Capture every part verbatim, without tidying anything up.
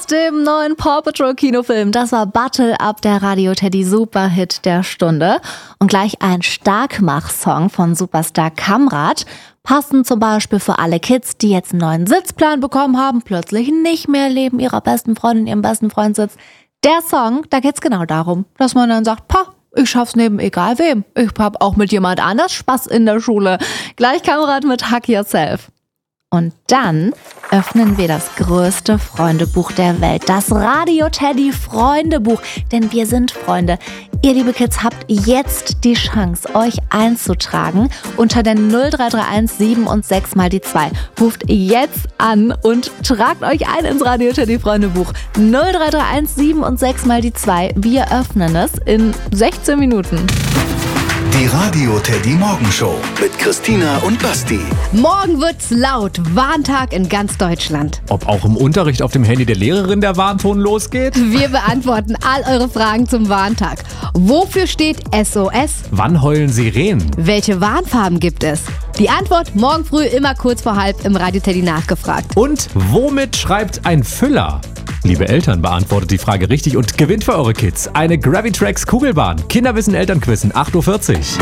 dem neuen Paw Patrol Kinofilm. Das war Battle Up, der Radio Teddy Superhit der Stunde. Und gleich ein Starkmach-Song von Superstar Kamrat. Passend zum Beispiel für alle Kids, die jetzt einen neuen Sitzplan bekommen haben, plötzlich nicht mehr neben ihrer besten Freundin, ihrem besten Freund sitzt. Der Song, da geht's genau darum, dass man dann sagt, pa, ich schaff's neben egal wem. Ich hab auch mit jemand anders Spaß in der Schule. Gleich Kamrat mit Hack Yourself. Und dann öffnen wir das größte Freundebuch der Welt, das Radio Teddy Freundebuch. Denn wir sind Freunde. Ihr, liebe Kids, habt jetzt die Chance, euch einzutragen unter der null drei drei eins sieben und sechs mal die zwei. Ruft jetzt an und tragt euch ein ins Radio Teddy Freundebuch. null drei drei eins sieben und sechs mal die zwei. Wir öffnen es in sechzehn Minuten. Die Radio Teddy Morgenshow mit Christina und Basti. Morgen wird's laut. Warntag in ganz Deutschland. Ob auch im Unterricht auf dem Handy der Lehrerin der Warnton losgeht? Wir beantworten all eure Fragen zum Warntag. Wofür steht S O S? Wann heulen Sirenen? Welche Warnfarben gibt es? Die Antwort morgen früh immer kurz vor halb im Radio Teddy nachgefragt. Und womit schreibt ein Füller? Liebe Eltern, beantwortet die Frage richtig und gewinnt für eure Kids eine Gravitrax Kugelbahn. Kinderwissen Elternquizen, acht Uhr vierzig.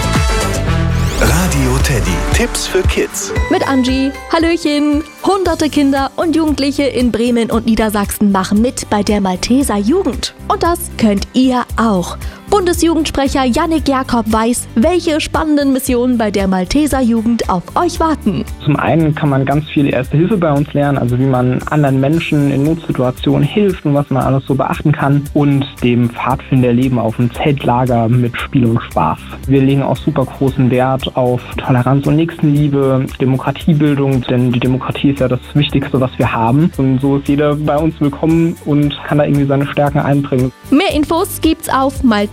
Radio Teddy. Tipps für Kids. Mit Angie. Hallöchen. Hunderte Kinder und Jugendliche in Bremen und Niedersachsen machen mit bei der Malteser Jugend. Und das könnt ihr auch. Bundesjugendsprecher Yannick Jakob weiß, welche spannenden Missionen bei der Malteser Jugend auf euch warten. Zum einen kann man ganz viel Erste Hilfe bei uns lernen, also wie man anderen Menschen in Notsituationen hilft und was man alles so beachten kann. Und dem Pfadfinderleben auf dem Zeltlager mit Spiel und Spaß. Wir legen auch super großen Wert auf Toleranz und Nächstenliebe, Demokratiebildung, denn die Demokratie ist ja das Wichtigste, was wir haben. Und so ist jeder bei uns willkommen und kann da irgendwie seine Stärken einbringen. Mehr Infos gibt's auf malteser